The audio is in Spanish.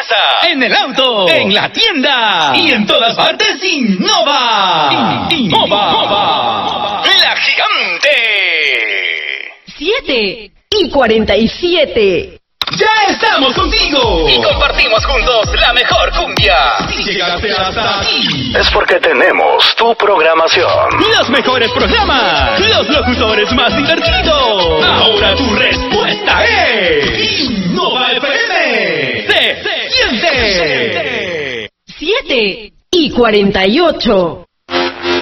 casa, en el auto, en la tienda y en todas partes. Innova. Innova. La Gigante. 7:47. ¡Ya estamos contigo! Y compartimos juntos la mejor cumbia. Si llegaste hasta aquí, es porque tenemos tu programación. los mejores programas, los locutores más divertidos. Ahora tu respuesta es Innova FM. Se siente. 7:48.